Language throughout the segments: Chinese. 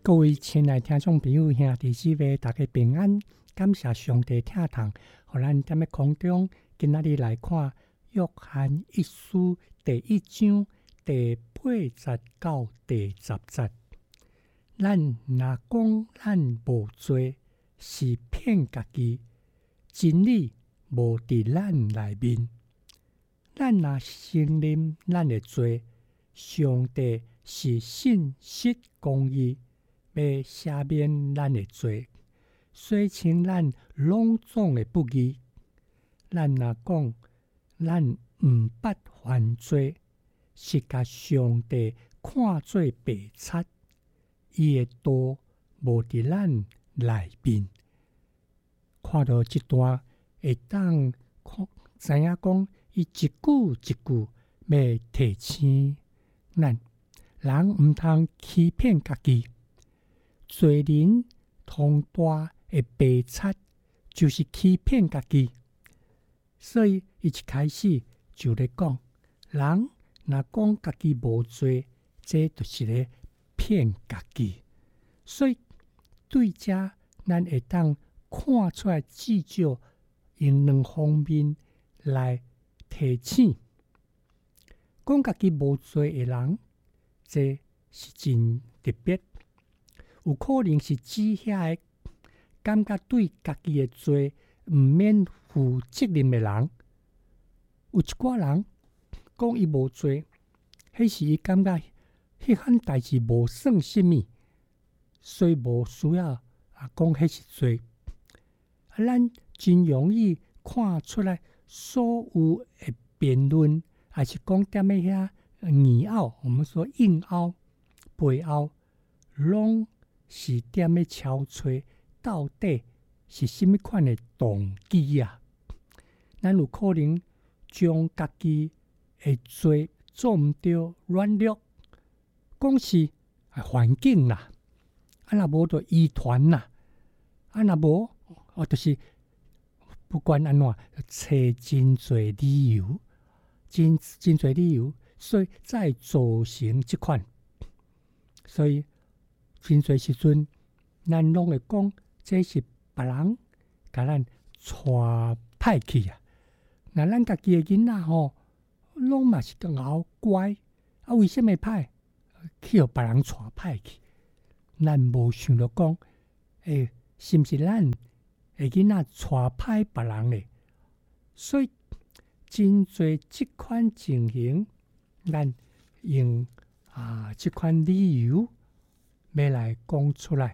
各位亲爱的听众朋友、兄弟姊妹，大家平安！感谢上帝疼痛，互咱踮咧空中，今仔日来看约翰一书第1章第8节到第10节。咱若讲咱无罪，是骗家己；真理无伫咱内面。咱若承认咱的罪，上帝是信实公义，要赦免咱的罪，洗清咱拢总的不义。咱若讲咱毋捌犯罪，是甲上帝看做白贼，伊的道无伫咱内面。看到这段，会当知影讲，伊一句一句要提醒咱，人毋通欺骗家己。罪人通大的白贼，就是欺骗家己。所以，伊一开始就咧讲，人若讲家己无罪，这就是咧骗家己。所以，对这咱会当看出来，至少用两方面来提醒。讲家己无罪的人，这是真特别。有可能是指遐个感觉对家己的罪毋免负责任的人。有一寡人讲伊无罪，迄是伊感觉迄项代志无算什么，所以无需要讲迄是罪。咱真容易看出来，所有的辩论，还是讲踮咧遐硬拗，我们说硬拗、背拗，拢是踮咧敲揣到底是什么款的动机啊？咱有可能将家己的罪做毋对、软弱，讲是环境啦，若无就遗传啦，若无就是不管安怎，找真侪理由，真侪理由，所以再造成即款。所以真侪时阵，咱拢会讲，这是别人甲咱带歹去啊。那咱家己的囡仔吼，拢嘛是更好乖，为什么歹？去互别人带歹去？咱无想到讲，是毋是咱的囡仔带歹别人咧？所以真侪即款情形，咱用即款理由要来讲出来。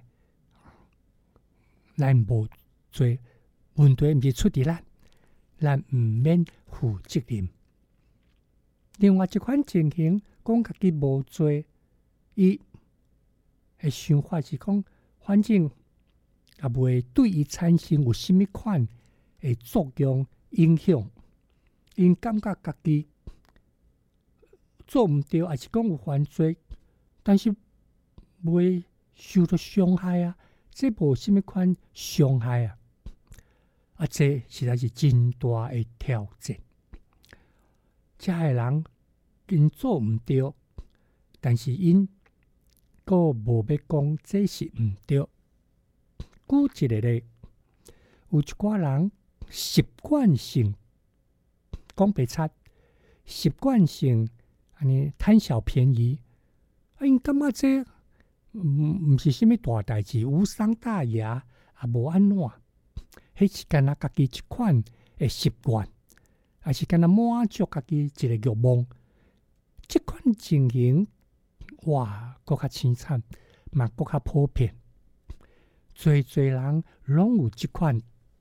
咱无罪，问题毋是出伫咱毋免负责任。另外一款情形，讲家己无罪，伊的想法是讲，反正也袂对伊产生有甚物款的作用影响。因感觉家己做毋对，还是讲有犯罪，但是袂受到伤害啊，这无甚物款伤害啊。这实在是真大的挑战。这个人因做毋对，但是因佫无要讲这是毋对。举一个例，有一寡人习惯性讲白贼，习惯性安尼贪小便宜，因感觉这毋是什么大代志，无伤大雅，也无安怎。迄是干那家己一款的习惯，还是干那满足家己一个欲望。这款情形，哇，更较凄惨，嘛更较普遍。侪人拢有这款，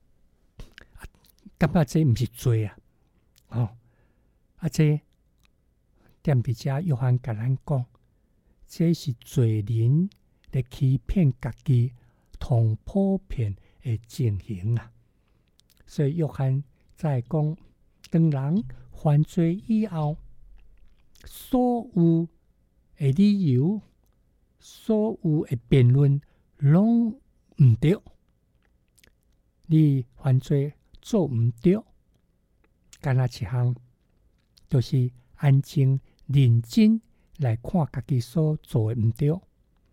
感觉这毋是罪啊！这踮伫遮约翰甲咱讲，这是罪人咧欺骗家己，同普遍的情形啊。所以约翰在讲，当人犯罪以后，所有的理由、所有的辩论拢毋对。你犯罪做毋对，干那一项，就是安静认真来看家己所做的毋对，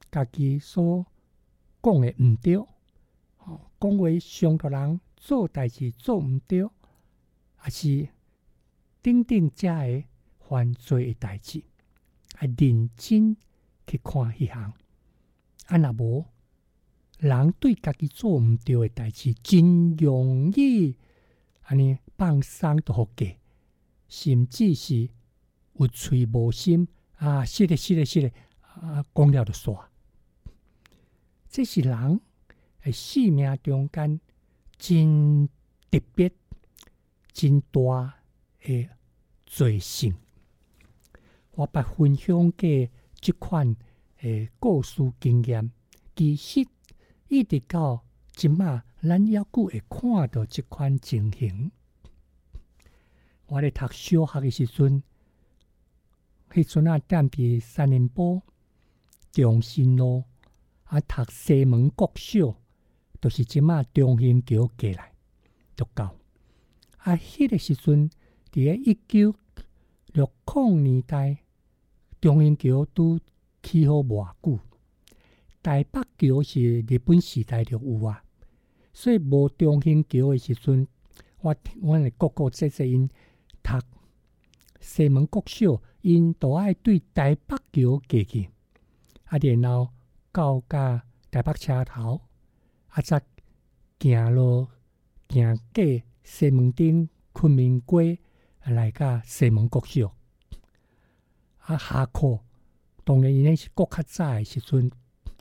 家己所讲的毋对，讲话伤到人，做代志做毋对，也是等等遮的犯罪的代志，认真去看迄项。若无，人对家己做毋对的代志，真容易安尼放松就互过，甚至是有喙无心是的，讲了就煞。这是人的生命中间真特别、真大的罪性。我捌分享过这款故事经验，其实一直到即马，咱还佫会看到这款情形。我咧读小学的时阵，迄阵踮伫三林埔中心路读西门国小，就是即马中兴桥过来就到。迄个时阵，伫个1960年代，中兴桥拄起好无久。台北桥是日本时代就有啊，所以无中兴桥的时阵，阮的哥哥姐姐因读西门国小，因都爱对台北桥过去，然后到甲台北车头，则行路行过西门町、昆明街来甲西门国小。下课，当然因那是较早的时阵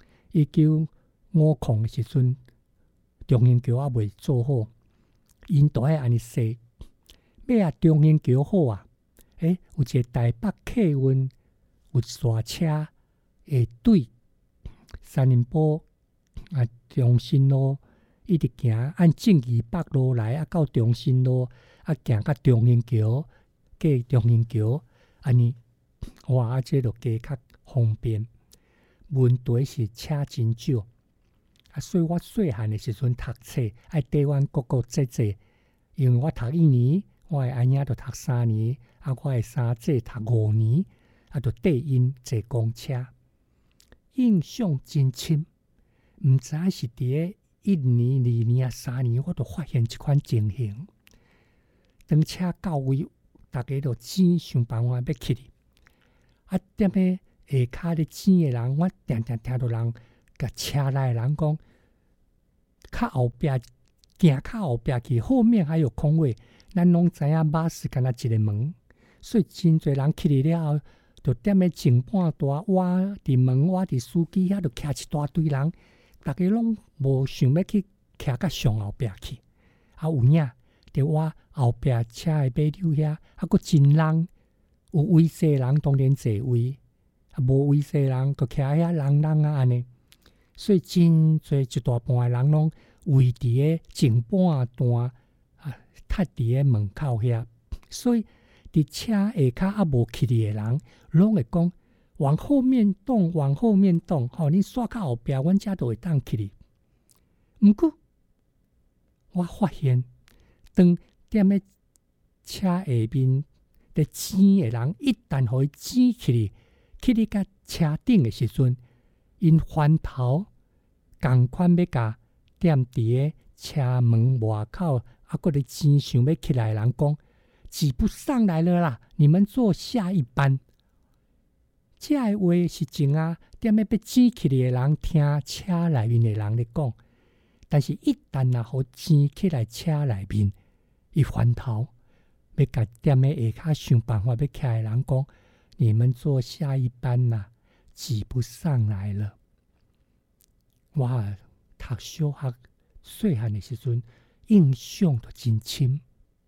，1950的时阵，中兴桥还未做好，因都爱安尼说，要中兴桥好啊！有一个台北客运有线车会对三林埔中心路一直行，按正义北路来到中心路，行到中兴桥，过中兴桥，安尼，这就加较方便。问题是车真少，所以我细汉的时阵读册，爱缀阮哥哥姐姐，因为我读1年，我的阿兄就读3年，我的三姐读5年，就缀因坐公车，印象真深。毋知影是伫个1年、2年、3年，我就发现这款情形。当车到位，大家就钱想办法要去哩。踮咧下骹咧钱的人，我常常听到人甲车内人讲，较后壁行较后壁去，后面还有空位。咱拢知影巴士敢若一个门，所以真侪人去哩了后，就踮咧前半段，我伫门，我伫司机遐，就徛一大堆人，大家拢无想要去徛到上后壁去。有影伫我后壁车的马溜遐，佫真人，有位势人当然坐位，无位势人就徛遐人安尼。所以真侪一大半的人拢围伫个前半段，踢伫个门口遐。所以伫车下骹无去哩的人，拢会讲往后面动，往后面动。你刷较后壁，阮遮就会当去哩。毋过我发现，当踮咧车下面咧钱的人，一旦互伊钱去哩，去哩甲车顶的时阵，因翻头共款要甲踮伫个车门外口，佫咧钱想要起来的人讲，挤不上来了啦，你们坐下一班。这个话是真踮咧要钱起哩的人听车内面的人咧讲，但是一旦互钱起来车内面，伊翻头要甲踮咧下骹想办法要起来的人讲，你们坐下一班啦，挤不上来了。我读小学细汉的时阵，印象就真深。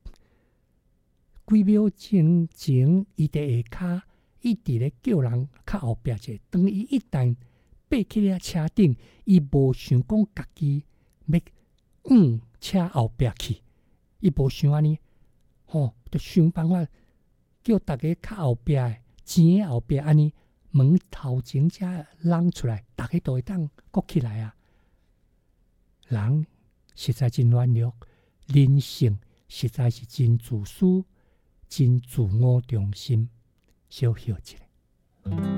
几秒钟前，伊伫下骹一直咧叫人较后壁者。当伊一旦爬去了车顶，伊无想讲家己要车后壁去，伊无想安尼，就想办法叫大家较后壁钱后壁安尼门头前才扔出来，大家都会当搁起来啊！人实在真软弱，人性实在是真自私、真自我中心。小休一下。